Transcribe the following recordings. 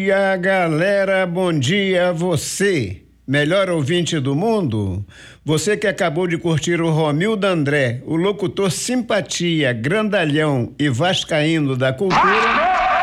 dia, galera, bom dia a você, melhor ouvinte do mundo. Você que acabou de curtir o Romildo André, o locutor simpatia, grandalhão e vascaíno da cultura,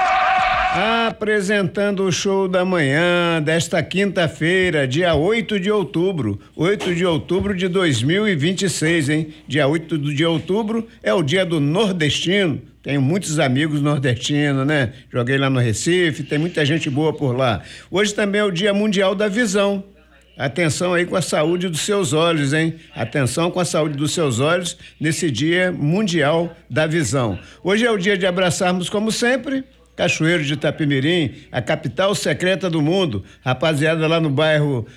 apresentando o show da manhã desta quinta-feira, dia 8 de outubro, 8 de outubro de 2026, hein? Dia 8 de outubro é o dia do nordestino. Tenho muitos amigos nordestinos, né? Joguei lá no Recife, tem muita gente boa por lá. Hoje também é o Dia Mundial da Visão. Atenção aí com a saúde dos seus olhos, hein? Atenção com a saúde dos seus olhos nesse Dia Mundial da Visão. Hoje é o dia de abraçarmos, como sempre, Cachoeiro de Itapemirim, a capital secreta do mundo. Rapaziada lá no bairro.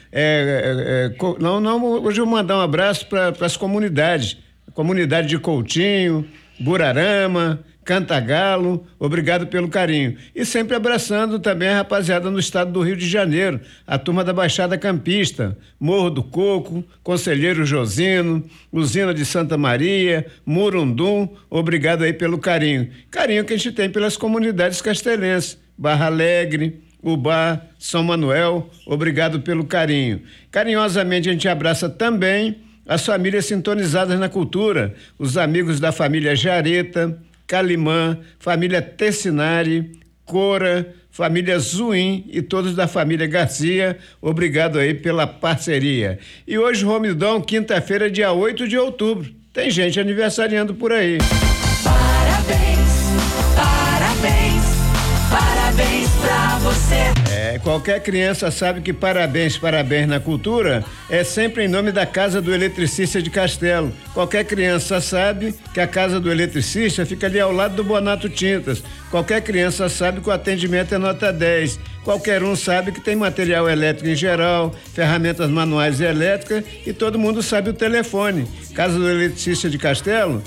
Hoje eu vou mandar um abraço para as comunidades. Comunidade de Coutinho, Burarama, Cantagalo, obrigado pelo carinho. E sempre abraçando também a rapaziada no estado do Rio de Janeiro, a turma da Baixada Campista, Morro do Coco, Conselheiro Josino, Usina de Santa Maria, Murundum, obrigado aí pelo carinho. Carinho que a gente tem pelas comunidades castelenses, Barra Alegre, Ubá, São Manuel, obrigado pelo carinho. Carinhosamente a gente abraça também as famílias sintonizadas na cultura, os amigos da família Jareta, Calimã, família Tessinari, Cora, família Zuim e todos da família Garcia, obrigado aí pela parceria. E hoje, Romildão, quinta-feira, dia 8 de outubro, tem gente aniversariando por aí. Parabéns, parabéns, parabéns pra você. Qualquer criança sabe que parabéns na cultura é sempre em nome da Casa do Eletricista de Castelo. Qualquer criança sabe que a Casa do Eletricista fica ali ao lado do Bonato Tintas. Qualquer criança sabe que o atendimento é nota 10. Qualquer um sabe que tem material elétrico em geral, ferramentas manuais e elétricas, e todo mundo sabe o telefone. Casa do Eletricista de Castelo,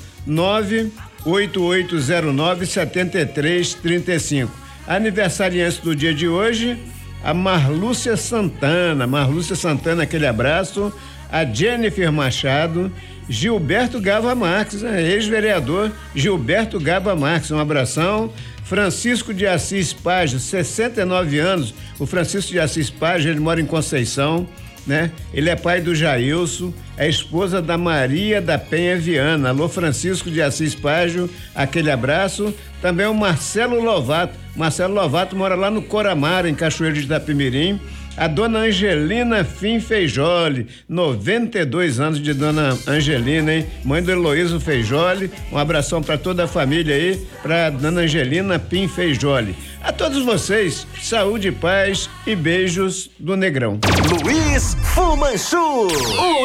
98809-7335. Aniversariante do dia de hoje, a Marlúcia Santana, aquele abraço, a Jennifer Machado, Gilberto Gava Marques, ex-vereador Gilberto Gava Marques, um abração. Francisco de Assis Page, 69 anos, o Francisco de Assis Page, ele mora em Conceição, né? Ele é pai do Jailson, é esposa da Maria da Penha Viana. Alô, Francisco de Assis Págio, aquele abraço. Também o Marcelo Lovato mora lá no Coramara, em Cachoeiro de Itapemirim. A dona Angelina Fim Feijoli, 92 anos de dona Angelina, hein? Mãe do Heloísio Feijoli, um abração para toda a família aí, para dona Angelina Fim Feijoli. A todos vocês, saúde, paz e beijos do Negrão. Luiz Fumanchu.